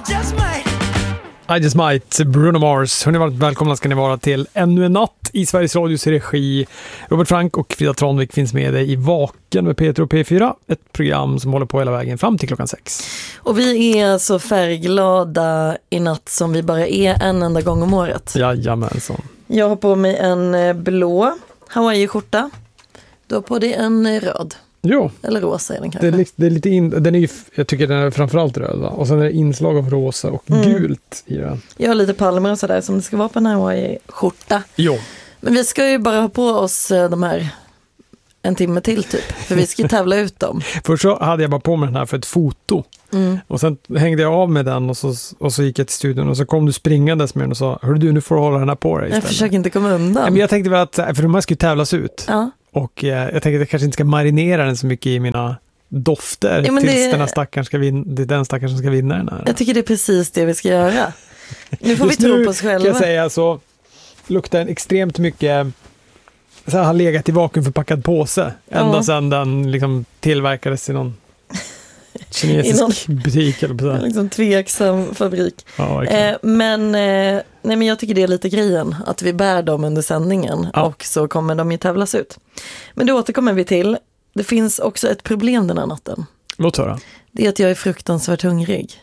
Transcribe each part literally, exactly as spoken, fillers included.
just might. I just might, Bruno Mars. Hörrni, varmt välkomna ska ni vara till ännu en natt i Sveriges Radios regi. Robert Frank och Frida Tranvik finns med dig i Vaken med Peter och P fyra. Ett program som håller på hela vägen fram till klockan sex. Och vi är så färgglada i natt som vi bara är en enda gång om året. Jajamensan. Jag har på mig en blå Hawaii-skjorta. Du har på dig en röd. Jo. Eller rosa är den kanske. Det är, det är lite in, den är ju, jag tycker den är framförallt röd, va? Och sen är det inslag av rosa och mm. gult i den. Jag har lite palmer och sådär som det ska vara på en Hawaii-skjorta. Jo. Men vi ska ju bara ha på oss de här en timme till typ. För vi ska tävla ut dem. Först så hade jag bara på mig den här för ett foto. Mm. Och sen hängde jag av med den och så, och så gick jag till studion och så kom du springandes med den och sa, hörru du, nu får du hålla den här på dig istället. Jag försöker inte komma undan. Ja, men jag tänkte väl att, för de här ska ju tävlas ut. Ja. Och eh, jag tänkte att jag kanske inte ska marinera den så mycket i mina dofter ja, tills det... den här stackaren ska vinna, det är den stackaren som ska vinna den här. Jag tycker det är precis det vi ska göra. Nu får Just vi tro nu, på oss själva. Kan jag säga så luktar den extremt mycket så här, har legat i vakuumförpackad påse ända ja. sedan den liksom tillverkades i någon kinesisk I någon, butik eller så. Liksom tveksam fabrik. Ja, eh, men, eh, nej, men jag tycker det är lite grejen att vi bär dem under sändningen ja. Och så kommer de ju tävlas ut. Men det återkommer vi till. Det finns också ett problem den här natten. Låt höra. Det är att jag är fruktansvärt hungrig.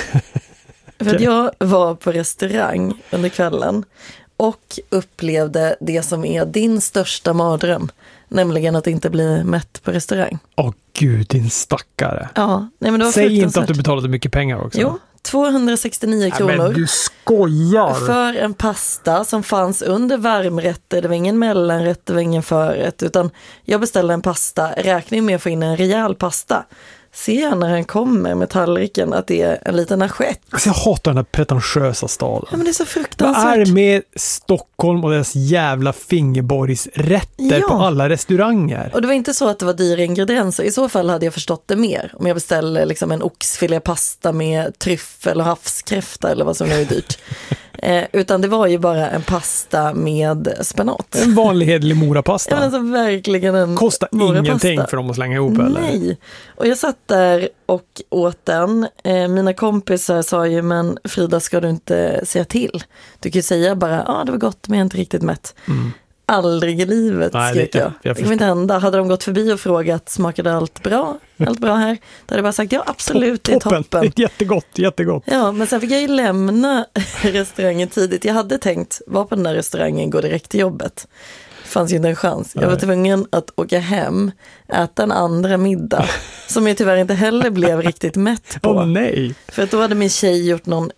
För att jag var på restaurang under kvällen och upplevde det som är din största mardröm. Nämligen att inte bli mätt på restaurang. Åh gud, din stackare. Ja, nej, men det var säg inte att du betalade mycket pengar också. Jo, tvåhundrasextionio kronor. Ja, men du skojar. För en pasta som fanns under varmrätter. Det var ingen mellanrätt, det var ingen förrätt. Utan jag beställde en pasta, räknar med att få in en rejäl pasta. Ser jag när han kommer med tallriken att det är en liten assiett. Alltså jag hatar den här pretentiösa staden. Ja, men det är så fruktansvärt. Vad är det med Stockholm och deras jävla fingerborgsrätter ja. På alla restauranger? Och det var inte så att det var dyra ingredienser. I så fall hade jag förstått det mer. Om jag beställde liksom en oxfilépasta med tryffel och havskräfta eller vad som nu är dyrt. Eh, utan det var ju bara en pasta med spenat. En vanlig hederlig morapasta. Ja, men alltså verkligen en kostar ingenting för dem att slänga ihop. Eller? Nej. Och jag satt där och åt den. Eh, mina kompisar sa ju, men Frida, ska du inte säga till? Du kan ju säga bara, ja ah, det var gott men jag är inte riktigt mätt. Mm. Aldrig i livet, skrek jag. Jag, jag det kan inte hända. Hade de gått förbi och frågat, smakade allt bra? Allt bra här? Då hade jag bara sagt, ja absolut, det är toppen. toppen. Jättegott, jättegott. Ja, men sen fick jag ju lämna restaurangen tidigt. Jag hade tänkt, vara på den där restaurangen, gå direkt till jobbet. Det fanns ju inte en chans. Jag var tvungen att åka hem, äta en andra middag som jag tyvärr inte heller blev riktigt mätt på. Åh oh, nej. För att då hade min tjej gjort någon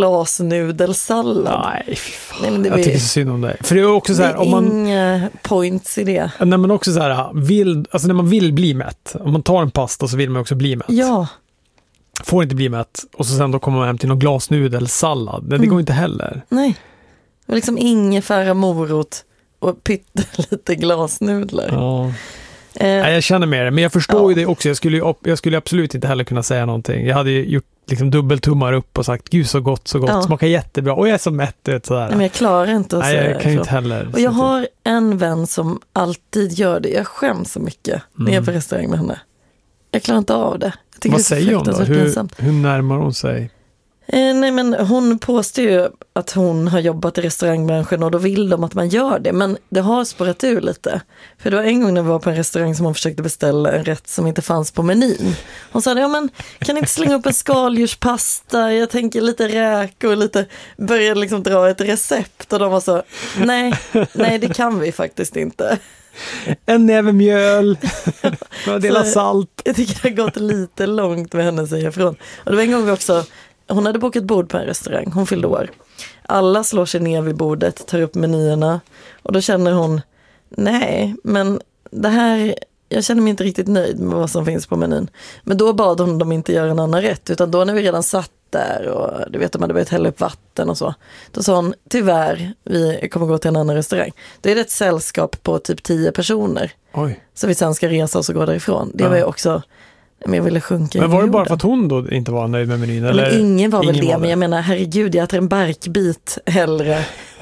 glasnudelsallad. Nej, fan. Nej, men det jag tycker så synd om dig. För det är också så här, det är om man inga points i det. Nej, men också så här, vill, alltså när man vill bli mätt. Om man tar en pasta så vill man också bli mätt. Ja. Får inte bli mätt. Och så sen då kommer man hem till någon glasnudelsallad. Det mm. går inte heller. Nej. Det var liksom ingefära, morot och pyttelite glasnudlar. Ja. Eh, Nej, jag känner med det, men jag förstår ja. ju det också. Jag skulle, ju, jag skulle absolut inte heller kunna säga någonting. Jag hade ju gjort liksom dubbeltummar upp och sagt, gud så gott, så gott, ja. Smakar jättebra. Och jag är så mätt, vet, sådär. Nej, men jag klarar inte att Nej, säga jag kan ju inte heller. Och jag har en vän som alltid gör det. Jag skäms så mycket mm. när jag är på restaurang med henne. Jag klarar inte av det. Jag tycker Vad det är säger hon då? Hur, hur närmar hon sig? Eh, nej, men hon påstår ju att hon har jobbat i restaurangbranschen och då vill de att man gör det. Men det har spårat ur lite. För det var en gång när vi var på en restaurang som hon försökte beställa en rätt som inte fanns på menyn. Hon sa, ja men kan inte slänga upp en skaldjurspasta? Jag tänker lite räkor och lite, började liksom dra ett recept. Och de var så, nej, nej det kan vi faktiskt inte. En näve mjöl, några delar salt. Jag tycker det har gått lite långt med henne att säga ifrån. Och det var en gång vi också, hon hade bokat bord på en restaurang, hon fyllde år. Alla slår sig ner vid bordet, tar upp menyerna och då känner hon, nej, men det här, jag känner mig inte riktigt nöjd med vad som finns på menyn. Men då bad hon dem inte göra en annan rätt, utan då när vi redan satt där och du vet, de hade börjat hälla upp vatten och så. Då sa hon, tyvärr, vi kommer gå till en annan restaurang. Då är det ett sällskap på typ tio personer. Oj. Så vi sen ska resa oss och gå därifrån. Det ja. var ju också, men jag ville sjunka Men var det jorden. bara för att hon då inte var nöjd med menyn? Eller? Men ingen var väl ingen det, var men jag menar, herregud, jag äter en barkbit hellre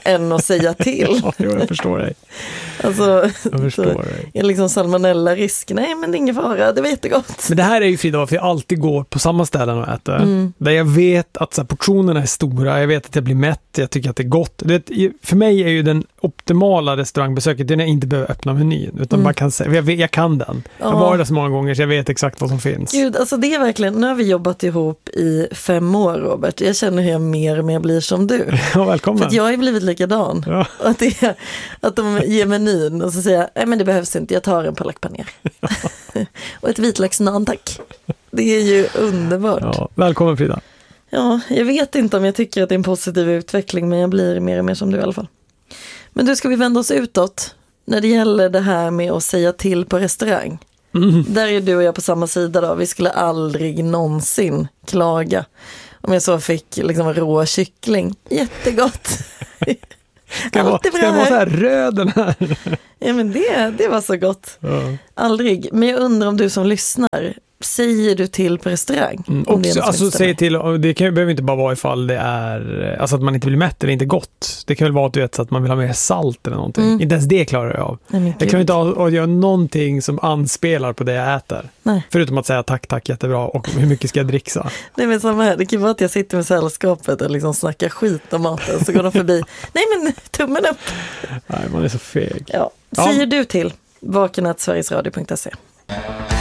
än att säga till. Ja, jag förstår dig. Alltså, Jag förstår dig. Är liksom salmonella-risk? Nej, men det är ingen fara, det var jättegott. Men det här är ju Frida, för jag alltid går på samma ställen och äter. Mm. Där jag vet att så här, portionerna är stora, jag vet att jag blir mätt, jag tycker att det är gott. Det, för mig är ju den optimala restaurangbesöket det är när jag inte behöver öppna menyn, utan Mm. bara kan säga, jag, vet, jag kan den. Jag har Ja. varit där så många gånger så jag vet exakt vad som finns. Gud, alltså det är verkligen, nu har vi jobbat ihop i fem år, Robert. Jag känner hur jag mer och mer blir som du. Ja, välkommen. För att jag har ju blivit likadan. Ja. Att, det är, att de ger menyn och så säger jag, nej men det behövs inte, jag tar en palak paner. Och ett vitlöksnan, tack. Det är ju underbart. Ja. Ja, välkommen Frida. ja, jag vet inte om jag tycker att det är en positiv utveckling, men jag blir mer och mer som du i alla fall. Men du, ska vi vända oss utåt när det gäller det här med att säga till på restaurang? Mm. Där är du och jag på samma sida då. Vi skulle aldrig någonsin klaga om jag så fick liksom rå kyckling. Jättegott. Ska jag vara, Allt är ska bra jag vara så här. här röd den här? Ja, men det, det var så gott. Ja. Aldrig. Men jag undrar om du som lyssnar, säger du till på restaurang? Mm. Om det är Också, något som alltså inte säg stämmer? till, och det kan, behöver inte bara vara ifall det är alltså att man inte blir mätt eller inte gott. Det kan väl vara att du vet så att man vill ha mer salt eller någonting. Mm. Inte ens det klarar jag av. Nej, men Jag gud. kan inte ha, att göra någonting som anspelar på det jag äter. Nej. Förutom att säga tack, tack, jättebra och hur mycket ska jag dricksa? Nej, men samma här. Det kan vara att jag sitter med sällskapet och liksom snackar skit om maten, så går de förbi. Nej, men tummen upp. Nej, man är så feg. Ja. Ja. Säger du till vaken at sverigesradio punkt se.